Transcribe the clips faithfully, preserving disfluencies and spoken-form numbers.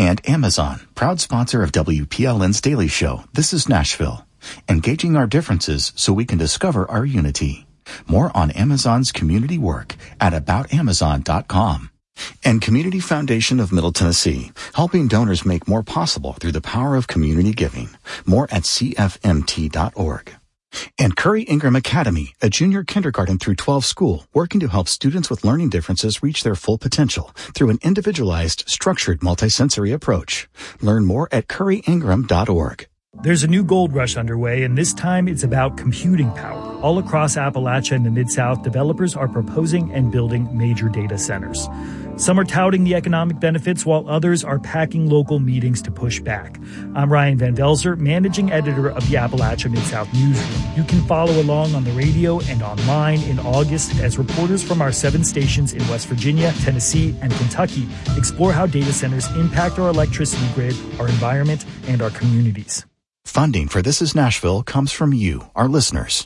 And Amazon, proud sponsor of W P L N's Daily Show, This is Nashville, engaging our differences so we can discover our unity. More on Amazon's community work at about amazon dot com. And Community Foundation of Middle Tennessee, helping donors make more possible through the power of community giving. More at c f m t dot org. And Curry Ingram Academy, a junior kindergarten through twelve school, working to help students with learning differences reach their full potential through an individualized, structured, multisensory approach. Learn more at curry ingram dot org. There's a new gold rush underway, and this time it's about computing power. All across Appalachia and the Mid-South, developers are proposing and building major data centers. Some are touting the economic benefits, while others are packing local meetings to push back. I'm Ryan Van Velzer, managing editor of the Appalachia Mid-South Newsroom. You can follow along on the radio and online in August as reporters from our seven stations in West Virginia, Tennessee, and Kentucky explore how data centers impact our electricity grid, our environment, and our communities. Funding for This is Nashville comes from you, our listeners.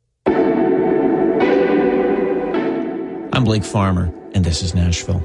I'm Blake Farmer, and this is Nashville.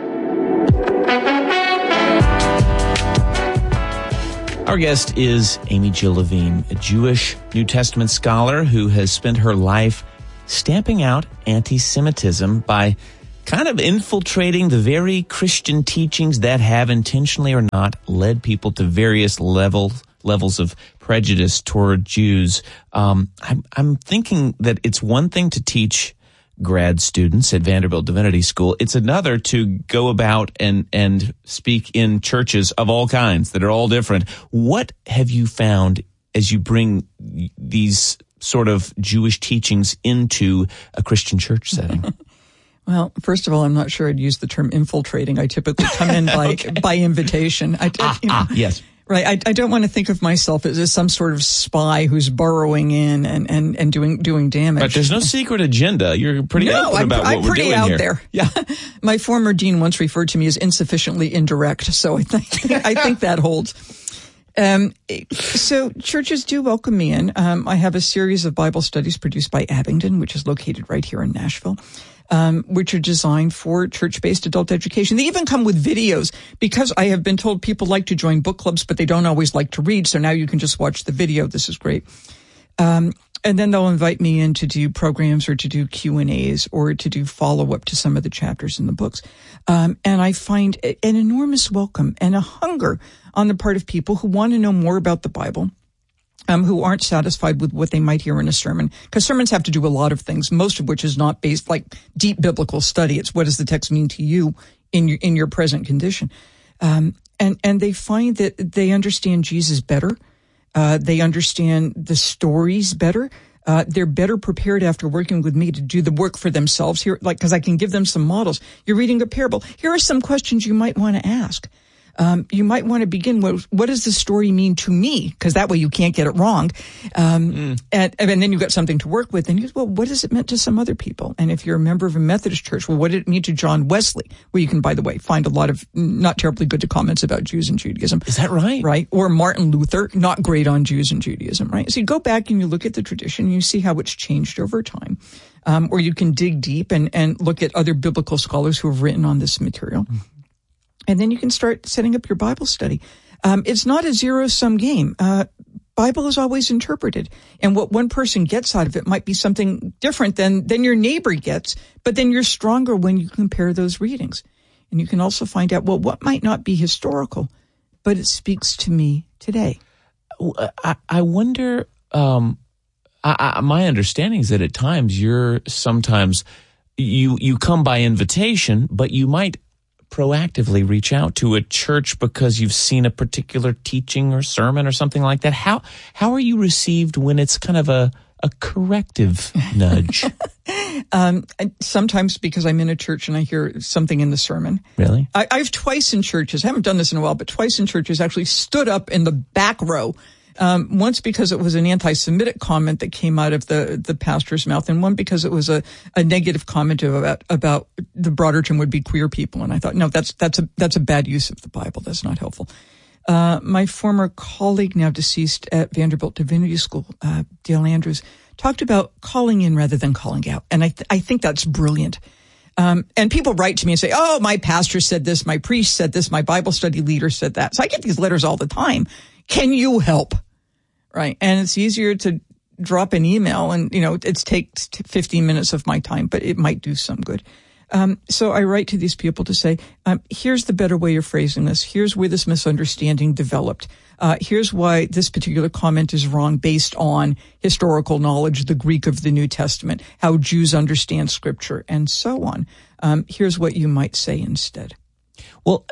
Our guest is Amy Jill Levine, a Jewish New Testament scholar who has spent her life stamping out anti-Semitism by kind of infiltrating the very Christian teachings that have, intentionally or not, led people to various levels levels of prejudice toward Jews. Um, I'm, I'm thinking that it's one thing to teach grad students at Vanderbilt Divinity School. It's another to go about and, and speak in churches of all kinds that are all different. What have you found as you bring these sort of Jewish teachings into a Christian church setting? Well, first of all, I'm not sure I'd use the term infiltrating. I typically come in by, okay. by invitation. I, ah, you know, ah, yes. Right. I, I don't want to think of myself as, as some sort of spy who's burrowing in and, and, and doing doing damage. But there's no secret agenda. You're pretty no, open I'm, about I'm what we're doing here. I'm pretty out there. Yeah. My former dean once referred to me as insufficiently indirect, so I think I think that holds. Um, so churches do welcome me in. Um, I have a series of Bible studies produced by Abingdon, which is located right here in Nashville. Um, which are designed for church-based adult education. They even come with videos because I have been told people like to join book clubs, but they don't always like to read. So now you can just watch the video. This is great. Um, and then they'll invite me in to do programs or to do Q and A's or to do follow-up to some of the chapters in the books. Um, and I find an enormous welcome and a hunger on the part of people who want to know more about the Bible. Um, who aren't satisfied with what they might hear in a sermon. Because sermons have to do a lot of things, most of which is not based like deep biblical study. It's what does the text mean to you in your, in your present condition. Um, and, and they find that they understand Jesus better. Uh, they understand the stories better. Uh, they're better prepared after working with me to do the work for themselves here, like, cause I can give them some models. You're reading a parable. Here are some questions you might want to ask. Um, you might want to begin with, what does the story mean to me? Because that way you can't get it wrong. Um, mm. and, and then you've got something to work with. And you go, well, what does it mean to some other people? And if you're a member of a Methodist church, well, what did it mean to John Wesley? Where you can, by the way, find a lot of not terribly good comments about Jews and Judaism. Is that right? Right. Or Martin Luther, not great on Jews and Judaism, right? So you go back and you look at the tradition and you see how it's changed over time. Um, or you can dig deep and, and look at other biblical scholars who have written on this material. Mm. And then you can start setting up your Bible study. Um, it's not a zero-sum game. Uh, Bible is always interpreted. And what one person gets out of it might be something different than, than your neighbor gets. But then you're stronger when you compare those readings. And you can also find out, well, what might not be historical, but it speaks to me today. I, I wonder, um, I, I, my understanding is that at times you're sometimes, you, you come by invitation, but you might proactively reach out to a church because you've seen a particular teaching or sermon or something like that. How how are you received when it's kind of a, a corrective nudge? um, sometimes because I'm in a church and I hear something in the sermon. Really? I, I've twice in churches, I haven't done this in a while, but twice in churches actually stood up in the back row. Um, once because it was an anti-Semitic comment that came out of the, the pastor's mouth, and one because it was a, a negative comment about, about the broader term would be queer people. And I thought, no, that's, that's a, that's a bad use of the Bible. That's not helpful. Uh, my former colleague, now deceased at Vanderbilt Divinity School, uh, Dale Andrews, talked about calling in rather than calling out. And I, th- I think that's brilliant. Um, and people write to me and say, oh, my pastor said this, my priest said this, my Bible study leader said that. So I get these letters all the time. Can you help? Right. And it's easier to drop an email and, you know, it takes fifteen minutes of my time, but it might do some good. Um, so I write to these people to say, um, here's the better way of phrasing this. Here's where this misunderstanding developed. Uh, here's why this particular comment is wrong based on historical knowledge, the Greek of the New Testament, how Jews understand Scripture, and so on. Um, here's what you might say instead. Well,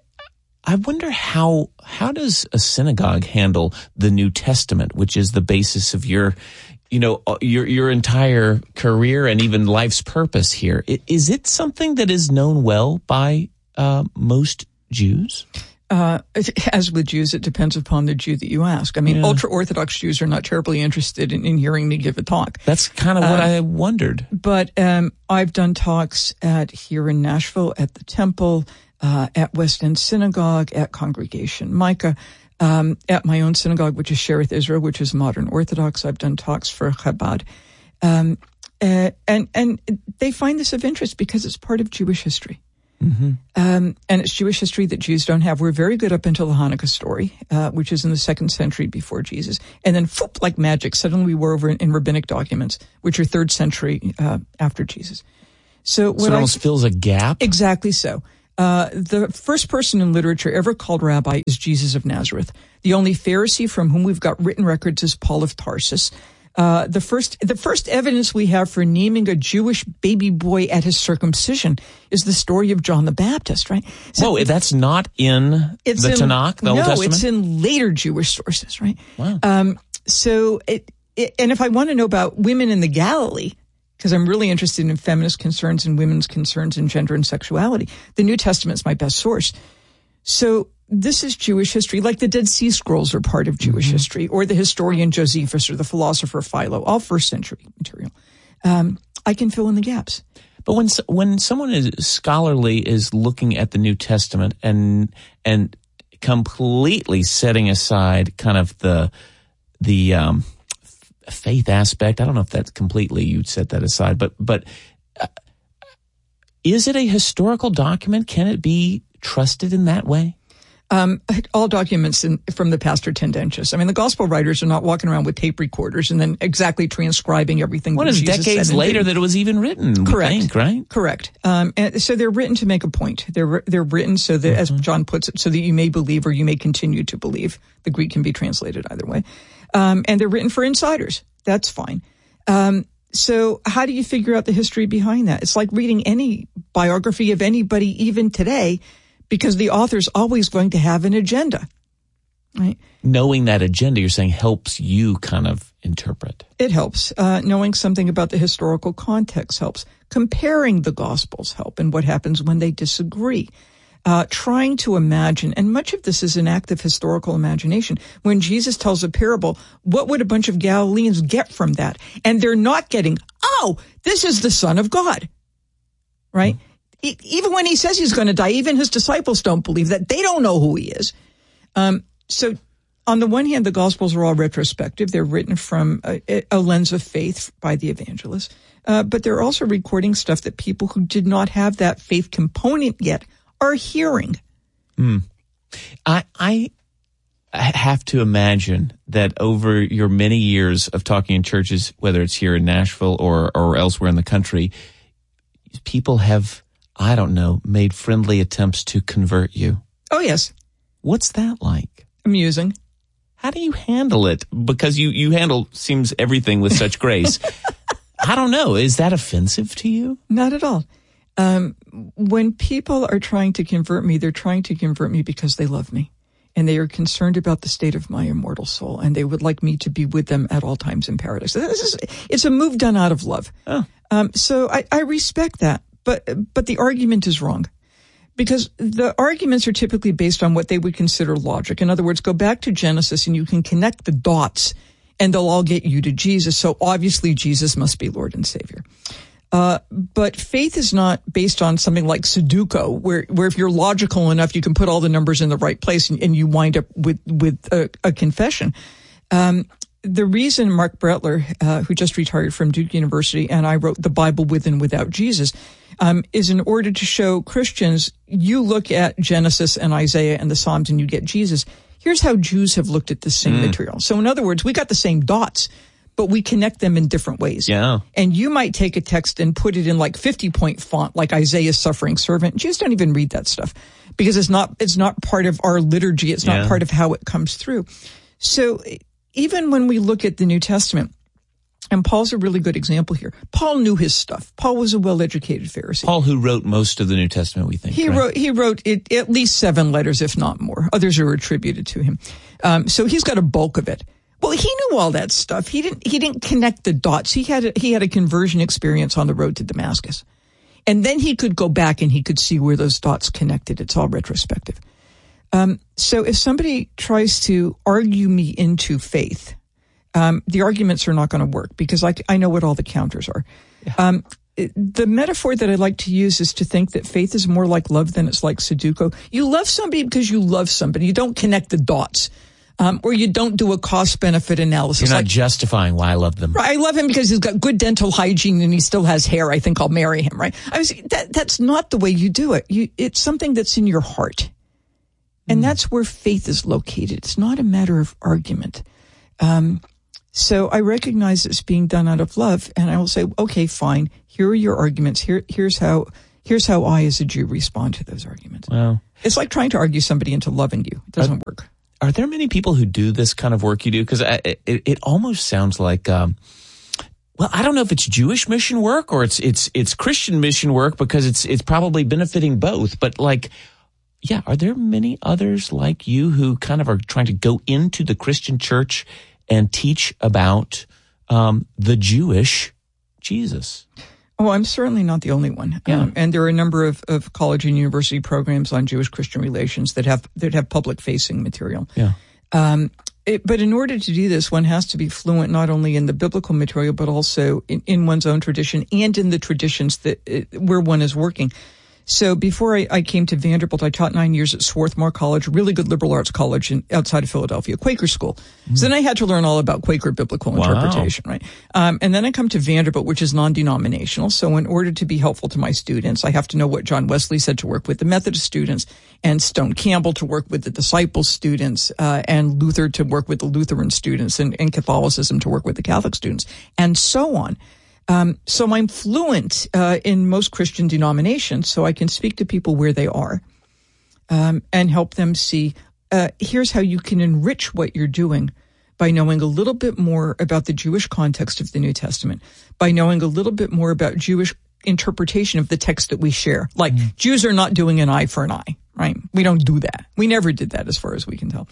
I wonder how how does a synagogue handle the New Testament, which is the basis of your, you know, your your entire career and even life's purpose here. Is it something that is known well by uh, most Jews? Uh, as with Jews, it depends upon the Jew that you ask. I mean, yeah. ultra-Orthodox Jews are not terribly interested in, in hearing me give a talk. That's kind of what uh, I wondered. But um, I've done talks at here in Nashville, at the Temple, uh, at West End Synagogue, at Congregation Micah, um, at my own synagogue, which is Shereth Israel, which is modern Orthodox. I've done talks for Chabad. Um, uh, and, and they find this of interest because it's part of Jewish history. Mm-hmm. Um, and it's Jewish history that Jews don't have. We're very good up until the Hanukkah story, uh, which is in the second century before Jesus. And then, whoop, like magic, suddenly we were over in, in rabbinic documents, which are third century uh, after Jesus. So, what so it almost I, fills a gap? Exactly so. Uh, the first person in literature ever called rabbi is Jesus of Nazareth. The only Pharisee from whom we've got written records is Paul of Tarsus. Uh, the first, the first evidence we have for naming a Jewish baby boy at his circumcision is the story of John the Baptist, right? So Whoa, that's not in it's the in, Tanakh, the no, Old Testament? No, it's in later Jewish sources, right? Wow. Um, so it, it, and if I want to know about women in the Galilee, because I'm really interested in feminist concerns and women's concerns in gender and sexuality, the New Testament is my best source. So this is Jewish history, like the Dead Sea Scrolls are part of Jewish mm-hmm. history, or the historian Josephus or the philosopher Philo, all first century material. Um, I can fill in the gaps. But when when someone is scholarly is looking at the New Testament and and completely setting aside kind of the the um, faith aspect, I don't know if that's completely you'd set that aside, but but uh, is it a historical document? Can it be trusted in that way? Um, all documents in, from the past are tendentious. I mean, the gospel writers are not walking around with tape recorders and then exactly transcribing everything. What that is Jesus decades said later that it was even written? Correct. Think, right? Correct. Um, and so they're written to make a point. They're they're written so that, mm-hmm. as John puts it, so that you may believe or you may continue to believe. The Greek can be translated either way. Um, and they're written for insiders. That's fine. Um, so how do you figure out the history behind that? It's like reading any biography of anybody, even today, because the author's always going to have an agenda, right? Knowing that agenda, you're saying, helps you kind of interpret. It helps. Uh, knowing something about the historical context helps. Comparing the Gospels help and what happens when they disagree. Uh, trying to imagine, and much of this is an act of historical imagination. When Jesus tells a parable, what would a bunch of Galileans get from that? And they're not getting, oh, this is the Son of God, right? Mm-hmm. Even when he says he's going to die, even his disciples don't believe that. They don't know who he is. Um, so on the one hand, the Gospels are all retrospective. They're written from a, a lens of faith by the evangelists. Uh, but they're also recording stuff that people who did not have that faith component yet are hearing. Mm. I, I have to imagine that over your many years of talking in churches, whether it's here in Nashville or, or elsewhere in the country, people have, I don't know, made friendly attempts to convert you. Oh, yes. What's that like? Amusing. How do you handle it? Because you, you handle, seems everything with such grace. I don't know. Is that offensive to you? Not at all. Um, when people are trying to convert me, they're trying to convert me because they love me. And they are concerned about the state of my immortal soul. And they would like me to be with them at all times in paradise. This is, it's a move done out of love. Oh. Um, so I, I respect that. But but the argument is wrong, because the arguments are typically based on what they would consider logic. In other words, go back to Genesis and you can connect the dots and they'll all get you to Jesus. So obviously Jesus must be Lord and Savior. Uh, but faith is not based on something like Sudoku, where, where if you're logical enough, you can put all the numbers in the right place and, and you wind up with, with a, a confession. Um, the reason Mark Brettler, uh, who just retired from Duke University, and I wrote The Bible With and Without Jesus, um, is in order to show Christians, you look at Genesis and Isaiah and the Psalms and you get Jesus. Here's how Jews have looked at the same mm. material. So in other words, we got the same dots, but we connect them in different ways. Yeah. And you might take a text and put it in like fifty point font, like Isaiah's suffering servant. Jews don't even read that stuff because it's not, it's not part of our liturgy. It's not yeah. part of how it comes through. So even when we look at the New Testament, and Paul's a really good example here. Paul knew his stuff. Paul was a well-educated Pharisee. Paul, who wrote most of the New Testament, we think. He right? wrote, he wrote it, at least seven letters, if not more. Others are attributed to him. Um, so he's got a bulk of it. Well, he knew all that stuff. He didn't, he didn't connect the dots. He had, a, he had a conversion experience on the road to Damascus. And then he could go back and he could see where those dots connected. It's all retrospective. Um, so if somebody tries to argue me into faith, um, the arguments are not going to work because I, I know what all the counters are. Yeah. Um, it, the metaphor that I like to use is to think that faith is more like love than it's like Sudoku. You love somebody because you love somebody. You don't connect the dots. Um, or you don't do a cost-benefit analysis. You're not like, justifying why I love them. Right, I love him because he's got good dental hygiene and he still has hair. I think I'll marry him, right? I was, that, that's not the way you do it. You, it's something that's in your heart. And mm. that's where faith is located. It's not a matter of argument. Um, so I recognize it's being done out of love, and I will say, okay, fine. Here are your arguments. Here, here's how, here's how I as a Jew respond to those arguments. Wow. It's like trying to argue somebody into loving you. It doesn't I, work. Are there many people who do this kind of work you do? Because it, it almost sounds like, um, well, I don't know if it's Jewish mission work or it's it's it's Christian mission work because it's it's probably benefiting both. But like, yeah, are there many others like you who kind of are trying to go into the Christian church and teach about um, the Jewish Jesus? Oh, I'm certainly not the only one. Yeah. Um, and there are a number of, of college and university programs on Jewish-Christian relations that have that have public-facing material. Yeah. Um, it, but in order to do this, one has to be fluent not only in the biblical material, but also in, in one's own tradition and in the traditions that uh, where one is working. So before I, I came to Vanderbilt, I taught nine years at Swarthmore College, a really good liberal arts college in, outside of Philadelphia, Quaker school. Mm. So then I had to learn all about Quaker biblical wow. interpretation, right? Um, and then I come to Vanderbilt, which is non-denominational. So in order to be helpful to my students, I have to know what John Wesley said to work with the Methodist students, and Stone Campbell to work with the Disciple students, uh, and Luther to work with the Lutheran students, and, and Catholicism to work with the Catholic students, and so on. Um, so I'm fluent uh, in most Christian denominations, so I can speak to people where they are um, and help them see, uh, here's how you can enrich what you're doing by knowing a little bit more about the Jewish context of the New Testament, by knowing a little bit more about Jewish interpretation of the text that we share. Like, mm. Jews are not doing an eye for an eye, right? We don't do that. We never did that as far as we can tell.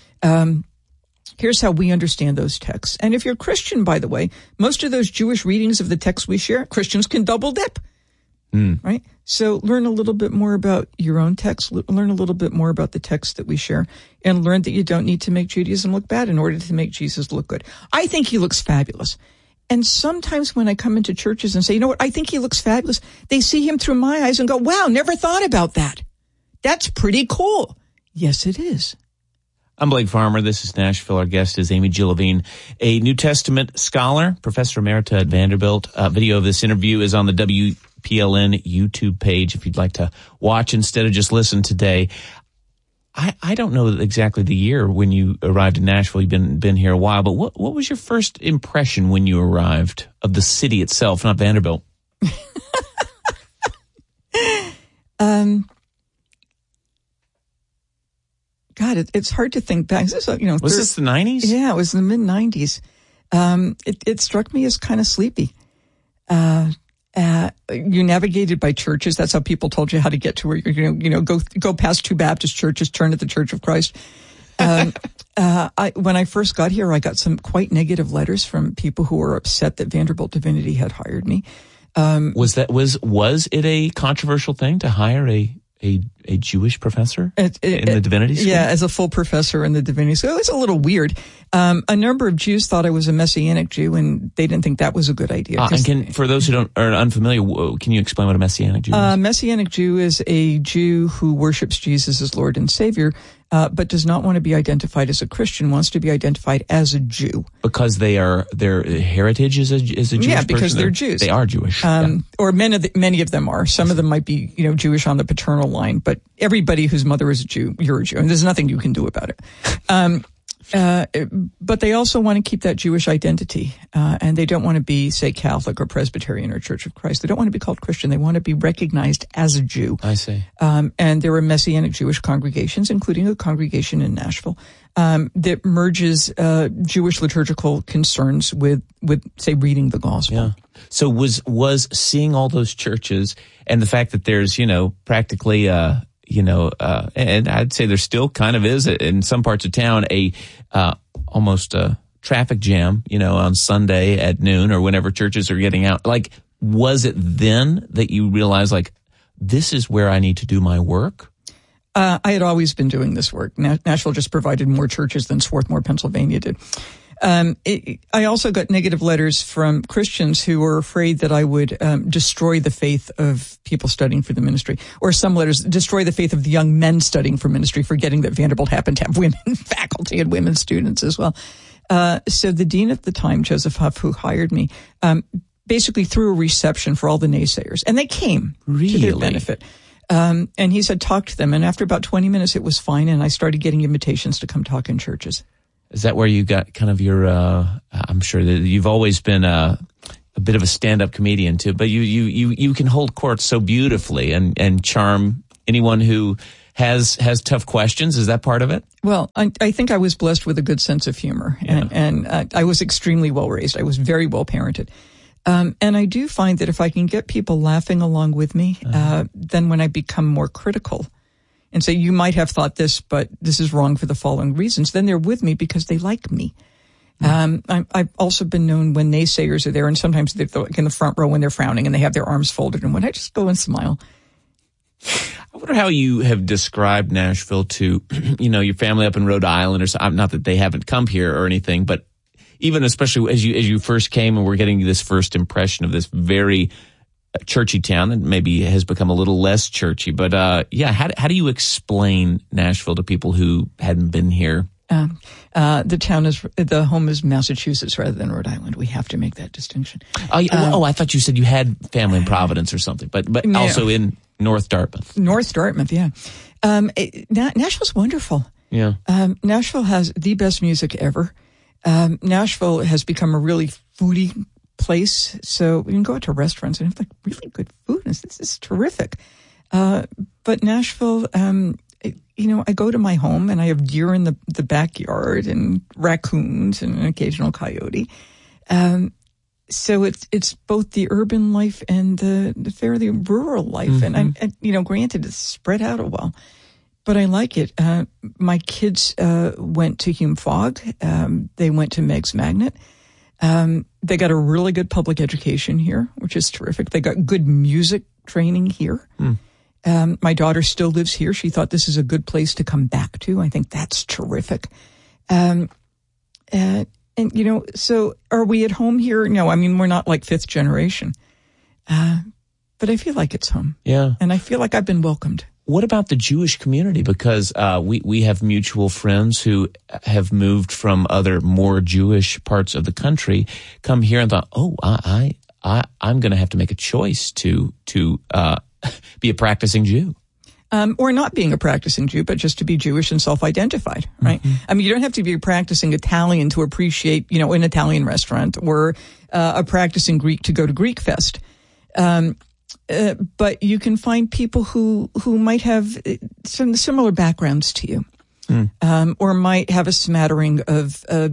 Um Here's how we understand those texts. And if you're Christian, by the way, most of those Jewish readings of the text we share, Christians can double dip, mm. right? So learn a little bit more about your own text, learn a little bit more about the text that we share, and learn that you don't need to make Judaism look bad in order to make Jesus look good. I think he looks fabulous. And sometimes when I come into churches and say, you know what, I think he looks fabulous, they see him through my eyes and go, wow, never thought about that. That's pretty cool. Yes, it is. I'm Blake Farmer. This is Nashville. Our guest is Amy Jill Levine, a New Testament scholar, professor emerita at Vanderbilt. Uh, video of this interview is on the W P L N YouTube page if you'd like to watch instead of just listen today. I, I don't know exactly the year when you arrived in Nashville. You've been been here a while, but what, what was your first impression when you arrived of the city itself, not Vanderbilt? um. God, it, it's hard to think back. This, you know, was third, this the nineties? Yeah, it was in the mid nineties. Um, it, it struck me as kind of sleepy. Uh, uh, you navigated by churches. That's how people told you how to get to where you're, you know, you know, go, go past two Baptist churches, turn at the Church of Christ. Um, uh, I, when I first got here, I got some quite negative letters from people who were upset that Vanderbilt Divinity had hired me. Um, was that, was, was it a controversial thing to hire a, a a Jewish professor it, it, in the divinity school? Yeah, as a full professor in the divinity school. It was a little weird. Um, a number of Jews thought I was a Messianic Jew, and they didn't think that was a good idea. Uh, and can, for those who don't are unfamiliar, can you explain what a Messianic Jew is? A Messianic Jew is a Jew who worships Jesus as Lord and Savior, uh, but does not want to be identified as a Christian, wants to be identified as a Jew. Because they are, their heritage is a, is a Jewish Yeah, because person? they're, they're Jews. They are Jewish. Um, yeah. Or many of, the, many of them are. Some of them might be, you know, Jewish on the paternal line, but everybody whose mother is a Jew, you're a Jew, and there's nothing you can do about it. Um, Uh, but they also want to keep that Jewish identity, uh, and they don't want to be, say, Catholic or Presbyterian or Church of Christ. They don't want to be called Christian. They want to be recognized as a Jew. I see. Um, and there are Messianic Jewish congregations, including a congregation in Nashville, um, that merges uh, Jewish liturgical concerns with, with, say, reading the gospel. Yeah. So was was seeing all those churches and the fact that there's, you know, practically uh you know, uh, and I'd say there still kind of is in some parts of town a uh, almost a traffic jam, you know, on Sunday at noon or whenever churches are getting out. Like, was it then that you realized, like, this is where I need to do my work? Uh, I had always been doing this work. Nashville just provided more churches than Swarthmore, Pennsylvania did. Um, it, I also got negative letters from Christians who were afraid that I would um, destroy the faith of people studying for the ministry, or some letters destroy the faith of the young men studying for ministry, forgetting that Vanderbilt happened to have women faculty and women students as well. Uh, so the dean at the time, Joseph Huff, who hired me, um, basically threw a reception for all the naysayers, and they came really? to their benefit. Um, and he said, talk to them. And after about twenty minutes, it was fine, and I started getting invitations to come talk in churches. Is that where you got kind of your, uh, I'm sure that you've always been a, a bit of a stand-up comedian too, but you, you, you, you can hold court so beautifully and, and charm anyone who has, has tough questions. Is that part of it? Well, I, I think I was blessed with a good sense of humor, Yeah. and, and uh, I was extremely well raised. I was very well parented. Um, and I do find that if I can get people laughing along with me, uh-huh. uh, then when I become more critical and say, you might have thought this, but this is wrong for the following reasons, then they're with me because they like me. Mm. Um, I, I've also been known when naysayers are there, and sometimes they're like in the front row when they're frowning and they have their arms folded, and when I just go and smile. I wonder how you have described Nashville to, you know, your family up in Rhode Island, or something. Not that they haven't come here or anything, but even especially as you as you first came and we're getting this first impression of this very churchy town that maybe has become a little less churchy. But uh, yeah, how how do you explain Nashville to people who hadn't been here? Um, uh, the town is, the home is Massachusetts rather than Rhode Island. We have to make that distinction. Oh, yeah, um, oh I thought you said you had family in Providence or something, but but no. also in North Dartmouth. North Dartmouth, yeah. Um, it, Nashville's wonderful. Yeah. Um, Nashville has the best music ever. Um, Nashville has become a really foodie place, so we can go out to restaurants and have like really good food. This is terrific. Uh, but Nashville, um, it, you know, I go to my home and I have deer in the, the backyard and raccoons and an occasional coyote. Um, so it's it's both the urban life and the, the fairly rural life. Mm-hmm. And, I'm, and, you know, granted, it's spread out a while. But I like it. Uh, my kids uh, went to Hume Fogg. Um, they went to Meg's Magnet. Um, they got a really good public education here, which is terrific. They got good music training here. Mm. Um, my daughter still lives here. She thought this is a good place to come back to. I think that's terrific. Um, uh, and, you know, so are we at home here? No, I mean, we're not like fifth generation. Uh, but I feel like it's home. Yeah. And I feel like I've been welcomed. What about the Jewish community? Because uh, we, we have mutual friends who have moved from other more Jewish parts of the country, come here and thought, oh, I, I, I, I'm going to have to make a choice to to uh, be a practicing Jew. Um, or not being a practicing Jew, but just to be Jewish and self-identified, right? Mm-hmm. I mean, you don't have to be a practicing Italian to appreciate, you know, an Italian restaurant, or uh, a practicing Greek to go to Greek Fest. Um Uh, but you can find people who, who might have some similar backgrounds to you, mm. um, or might have a smattering of uh,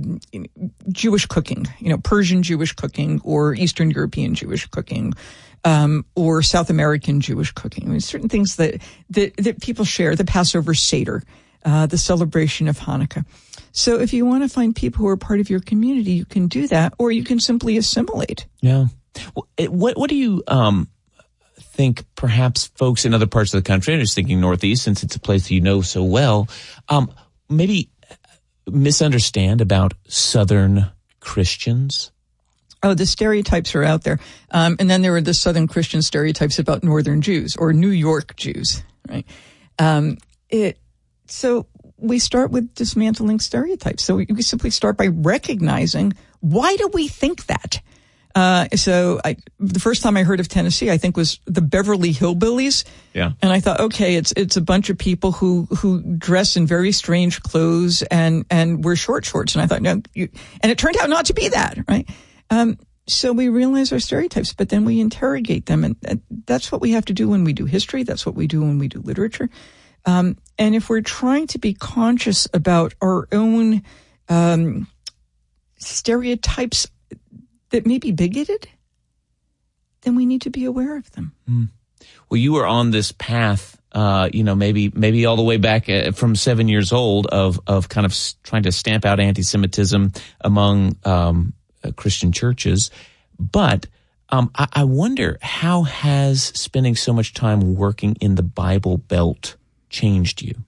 Jewish cooking, you know, Persian Jewish cooking, or Eastern European Jewish cooking, um, or South American Jewish cooking. I mean, certain things that, that, that people share, the Passover Seder, uh, the celebration of Hanukkah. So if you want to find people who are part of your community, you can do that, or you can simply assimilate. Yeah. Well, it, what, what do you, um, think perhaps folks in other parts of the country, I'm just thinking Northeast, since it's a place that you know so well, um, maybe misunderstand about Southern Christians? Oh, the stereotypes are out there. Um, and then there are the Southern Christian stereotypes about Northern Jews or New York Jews, right? Um, it, so we start with dismantling stereotypes. So we, we simply start by recognizing, why do we think that? Uh, so I, the first time I heard of Tennessee, I think, was the Beverly Hillbillies. Yeah. And I thought, okay, it's, it's a bunch of people who, who dress in very strange clothes and, and wear short shorts. And I thought, no, you, and it turned out not to be that, right? Um, so we realize our stereotypes, but then we interrogate them. And, and that's what we have to do when we do history. That's what we do when we do literature. Um, and if we're trying to be conscious about our own, um, stereotypes that may be bigoted, then we need to be aware of them. Mm. Well, you were on this path, uh, you know, maybe maybe all the way back uh, from seven years old of of kind of s- trying to stamp out anti-Semitism among um, uh, Christian churches. But um, I, I wonder, how has spending so much time working in the Bible Belt changed you?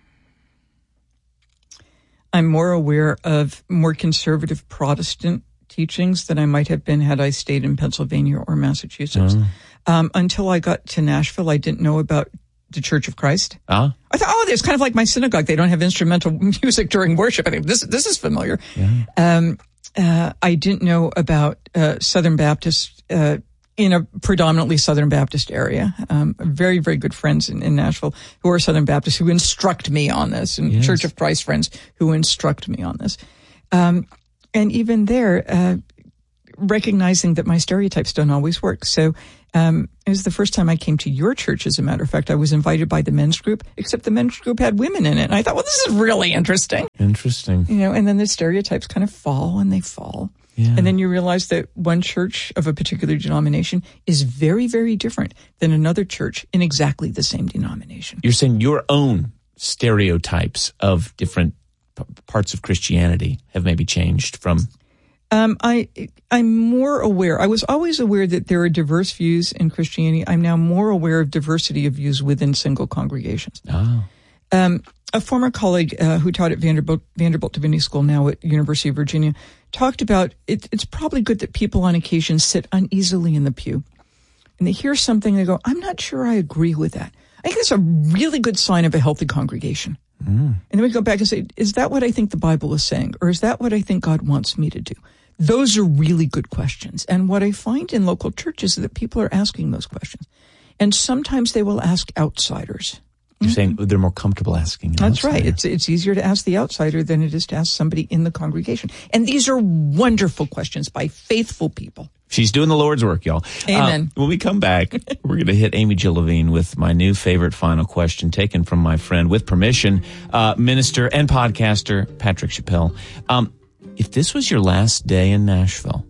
I'm more aware of more conservative Protestant teachings than I might have been had I stayed in Pennsylvania or Massachusetts. Mm. Um, until I got to Nashville, I didn't know about the Church of Christ. Uh? I thought, oh, there's kind of like my synagogue. They don't have instrumental music during worship. I think this this is familiar. Yeah. Um, uh, I didn't know about uh, Southern Baptist uh, in a predominantly Southern Baptist area. Um, very, very good friends in, in Nashville who are Southern Baptists who instruct me on this, and yes. Church of Christ friends who instruct me on this. Um, and even there, uh, recognizing that my stereotypes don't always work. So um, it was the first time I came to your church, as a matter of fact. I was invited by the men's group, except the men's group had women in it. And I thought, well, this is really interesting. Interesting. You know, and then the stereotypes kind of fall and they fall. Yeah. And then you realize that one church of a particular denomination is very, very different than another church in exactly the same denomination. You're saying your own stereotypes of different p- parts of Christianity have maybe changed from... Um, I, I'm more aware. I was always aware that there are diverse views in Christianity. I'm now more aware of diversity of views within single congregations. Oh. Um, a former colleague uh, who taught at Vanderbilt, Vanderbilt Divinity School, now at University of Virginia, talked about it, it's probably good that people on occasion sit uneasily in the pew. And they hear something, they go, I'm not sure I agree with that. I think that's a really good sign of a healthy congregation. Mm. And then we go back and say, is that what I think the Bible is saying? Or is that what I think God wants me to do? Those are really good questions. And what I find in local churches is that people are asking those questions. And sometimes they will ask outsiders. You're saying they're more comfortable asking an That's outsider. right. It's it's easier to ask the outsider than it is to ask somebody in the congregation. And these are wonderful questions by faithful people. She's doing the Lord's work, y'all. Amen. Uh, when we come back, we're going to hit Amy Jill Levine with my new favorite final question, taken from my friend, with permission, uh, minister and podcaster Patrick Chappell. Um, if this was your last day in Nashville,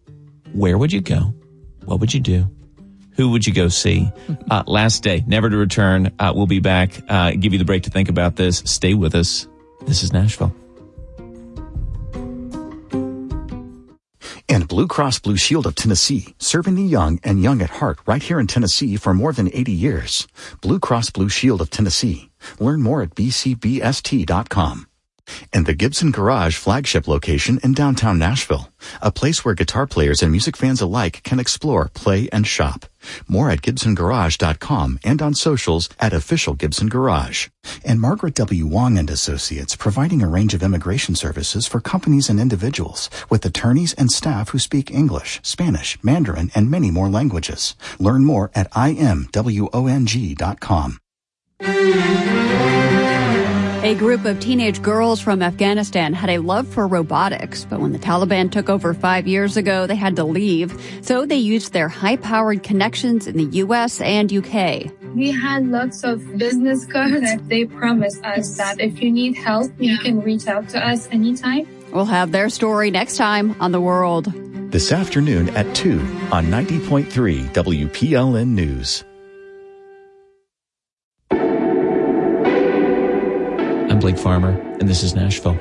where would you go? What would you do? Who would you go see? Uh, last day, never to return. Uh, we'll be back. Uh, give you the break to think about this. Stay with us. This is Nashville. And Blue Cross Blue Shield of Tennessee, serving the young and young at heart right here in Tennessee for more than eighty years. Blue Cross Blue Shield of Tennessee. Learn more at b c b s t dot com. And the Gibson Garage flagship location in downtown Nashville, a place where guitar players and music fans alike can explore, play, and shop. More at gibson garage dot com and on socials at Official Gibson Garage. And Margaret W. Wong and Associates, providing a range of immigration services for companies and individuals with attorneys and staff who speak English, Spanish, Mandarin, and many more languages. Learn more at i m wong dot com. A group of teenage girls from Afghanistan had a love for robotics, but when the Taliban took over five years ago, they had to leave. So they used their high-powered connections in the U S and U K. We had lots of business cards. They promised us that if you need help, you can reach out to us anytime. We'll have their story next time on The World. This afternoon at two on ninety point three W P L N News. I'm Blake Farmer, and this is Nashville.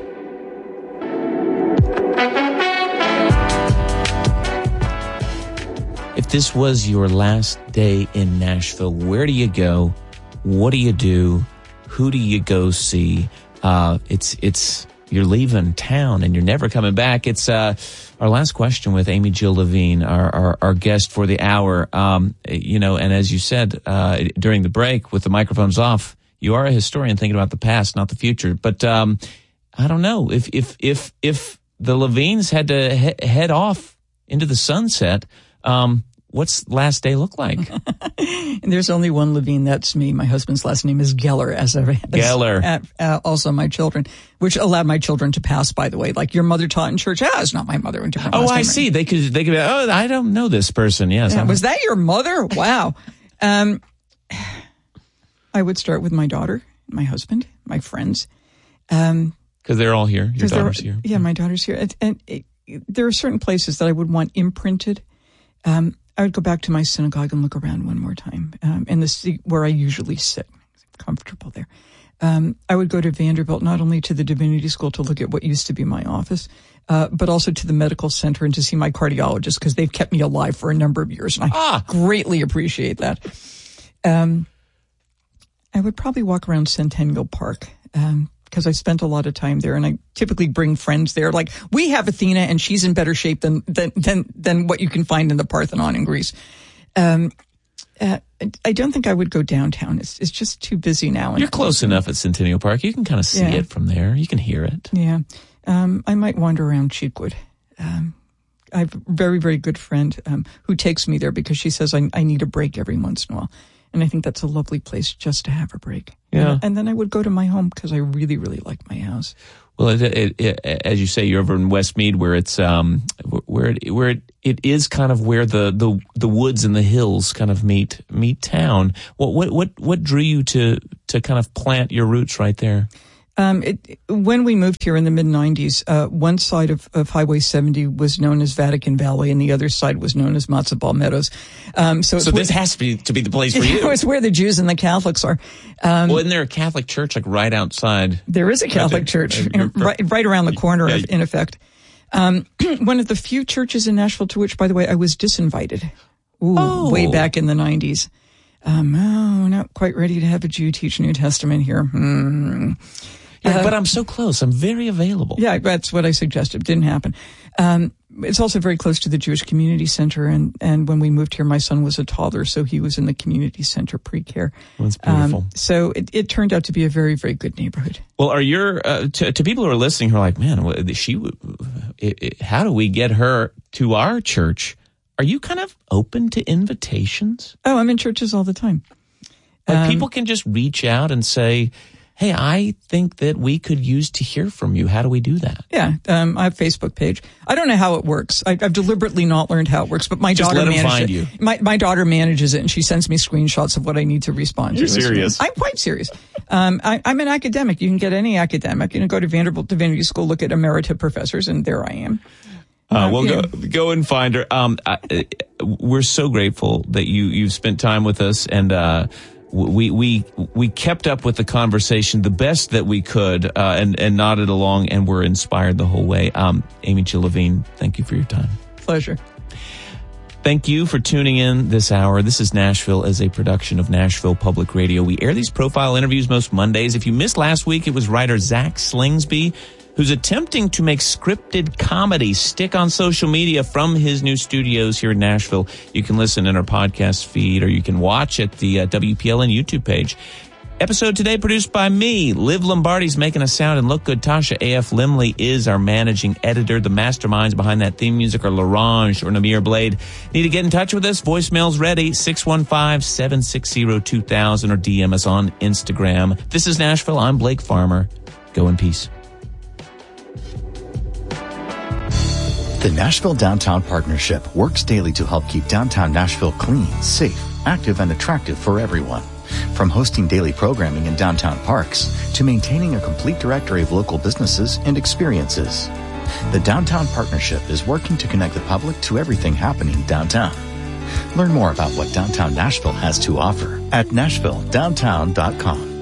If if this was your last day in Nashville, where do you go? What do you do? Who do you go see? Uh, it's, it's, you're leaving town and you're never coming back. It's, uh, our last question with Amy Jill Levine, our, our, our guest for the hour. Um, you know, and as you said, uh, during the break with the microphones off, you are a historian thinking about the past, not the future. But, um, I don't know if, if, if, if the Levines had to he- head off into the sunset, um, what's last day look like? And there's only one Levine. That's me. My husband's last name is Geller, as, a, as Geller. Uh, uh, also my children, which allowed my children to pass, by the way. Like, your mother taught in church. Ah, it's not my mother. Oh, I see. They could, they could be, oh, I don't know this person. Yes. Yeah, was that your mother? Wow. Um, I would start with my daughter, my husband, my friends. Um, Because they're all here. Your daughter's here. Yeah, my daughter's here. And, and it, there are certain places that I would want imprinted. Um, I would go back to my synagogue and look around one more time, um, in the seat where I usually sit. I'm comfortable there. Um, I would go to Vanderbilt, not only to the divinity school to look at what used to be my office, uh, but also to the medical center and to see my cardiologist, because they've kept me alive for a number of years, and I ah. greatly appreciate that. Um, I would probably walk around Centennial Park, um, because I spent a lot of time there, and I typically bring friends there. Like, we have Athena, and she's in better shape than than than, than what you can find in the Parthenon in Greece. Um, uh, I don't think I would go downtown. It's it's just too busy now. You're close enough at Centennial Park. You can kind of see yeah. it from there. You can hear it. Yeah. Um, I might wander around Cheekwood. Um, I have a very, very good friend um, who takes me there because she says I, I need a break every once in a while. And I think that's a lovely place just to have a break. Yeah. And, and then I would go to my home because I really, really like my house. Well, it, it, it, as you say, you're over in Westmead, where it's um, where it, where it, it is kind of where the, the, the woods and the hills kind of meet meet town. What what what what drew you to to kind of plant your roots right there? Um, it, when we moved here in the mid nineties, uh, one side of, of Highway seventy was known as Vatican Valley, and the other side was known as Matzo Ball Meadows. Um, so so this where, has to be to be the place for you. It's where the Jews and the Catholics are. Um, well, isn't there a Catholic church like right outside? There is a Catholic church in, right, right around the corner, yeah. in effect. Um, one of the few churches in Nashville to which, by the way, I was disinvited. Ooh, oh. way back in the nineties. Um, oh, we're not quite ready to have a Jew teach New Testament here. Hmm. Yeah, uh, but I'm so close. I'm very available. Yeah, that's what I suggested. Didn't happen. Um, it's also very close to the Jewish Community Center. And, and when we moved here, my son was a toddler, so he was in the community center pre-care. That's beautiful. Um, so it, it turned out to be a very, very good neighborhood. Well, are your, uh, to, to people who are listening who are like, man, she, it, it, how do we get her to our church? Are you kind of open to invitations? Oh, I'm in churches all the time. Like um, people can just reach out and say, hey, I think that we could use to hear from you. How do we do that? Yeah, um, I have a Facebook page. I don't know how it works. I, I've deliberately not learned how it works, but my Just daughter let them manages find it. You. My, my daughter manages it, and she sends me screenshots of what I need to respond You're to. You're serious? I'm quite serious. Um, I, I'm an academic. You can get any academic. You can go to Vanderbilt Divinity School, look at emerita professors, and there I am. Uh, well, yeah. go go and find her. Um, I, we're so grateful that you you've spent time with us, and uh, we we we kept up with the conversation the best that we could, uh, and and nodded along, and were inspired the whole way. Um, Amy Jill Levine, thank you for your time. Pleasure. Thank you for tuning in this hour. This is Nashville as a production of Nashville Public Radio. We air these profile interviews most Mondays. If you missed last week, it was writer Zach Slingsby, who's attempting to make scripted comedy stick on social media from his new studios here in Nashville. You can listen in our podcast feed, or you can watch at the uh, W P L N YouTube page. Episode today produced by me. Liv Lombardi's making us sound and look good. Tasha A F. Limley is our managing editor. The masterminds behind that theme music are Larange or Namir Blade. Need to get in touch with us? Voicemail's ready. six one five, seven six zero, two thousand or D M us on Instagram. This is Nashville. I'm Blake Farmer. Go in peace. The Nashville Downtown Partnership works daily to help keep downtown Nashville clean, safe, active, and attractive for everyone. From hosting daily programming in downtown parks to maintaining a complete directory of local businesses and experiences. The Downtown Partnership is working to connect the public to everything happening downtown. Learn more about what Downtown Nashville has to offer at nashville downtown dot com.